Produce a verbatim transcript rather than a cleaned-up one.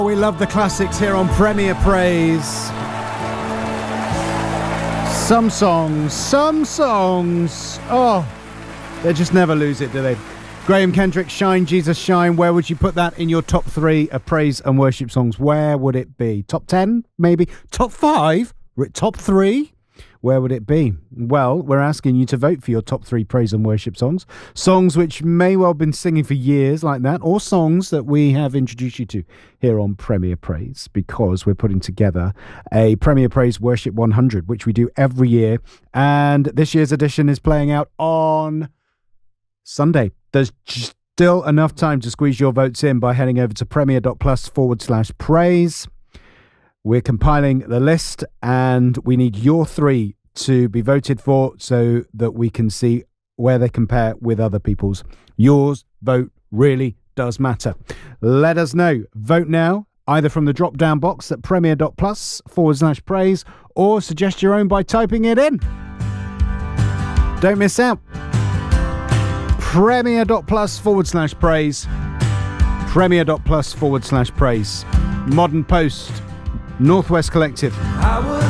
We love the classics here on Premier Praise. Some songs, some songs, oh, they just never lose it, do they? Graham Kendrick, Shine, Jesus, Shine. Where would you put that in your top three of praise and worship songs? Where would it be? Top ten, maybe? Top five? Top three? Where would it be? Well, we're asking you to vote for your top three praise and worship songs. Songs which may well have been singing for years like that, or songs that we have introduced you to here on Premier Praise, because we're putting together a Premier Praise Worship one hundred, which we do every year. And this year's edition is playing out on Sunday. There's still enough time to squeeze your votes in by heading over to premier.plus forward slash praise. We're compiling the list and we need your three to be voted for so that we can see where they compare with other people's. Yours vote really does matter. Let us know. Vote now, either from the drop down box at premier.plus forward slash praise or suggest your own by typing it in. Don't miss out. Premier.plus forward slash praise. Premier.plus forward slash praise. Modern Post. Northwest Collective.